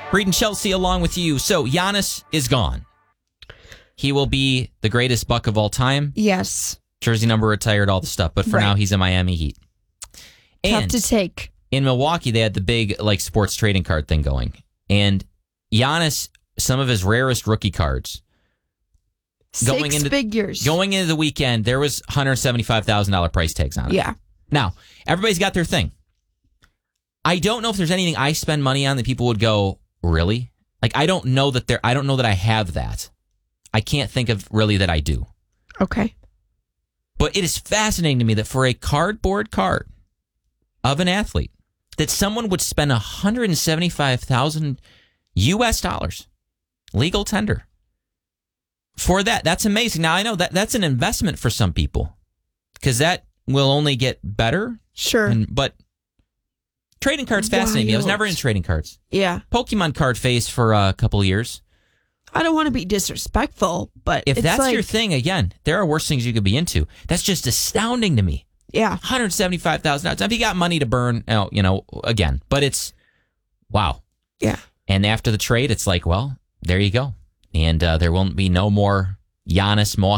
Reed and Chelsea along with you. So Giannis is gone. He will be the greatest Buck of all time. Yes. Jersey number retired, all the stuff. But for now, he's in Miami Heat. Tough And to take. in Milwaukee, they had the big sports trading card thing going. And Giannis, some of his rarest rookie cards. Six figures. Going into the weekend, there was $175,000 price tags on it. Yeah. Now, everybody's got their thing. I don't know if there's anything I spend money on that people would go, really? Like, I don't know that I have that. I can't think of really that I do. Okay. But it is fascinating to me that for a cardboard card of an athlete, that someone would spend $175,000 US, legal tender, for that. That's amazing. Now, I know that's an investment for some people because that will only get better. Sure. But trading cards fascinate me. I was never into trading cards. Yeah. Pokemon card phase for a couple of years. I don't want to be disrespectful, but if that's your thing, again, there are worse things you could be into. That's just astounding to me. Yeah. $175,000. If you got money to burn, again. But it's, wow. Yeah. And after the trade, it's like, well, there you go. And there won't be no more Giannis,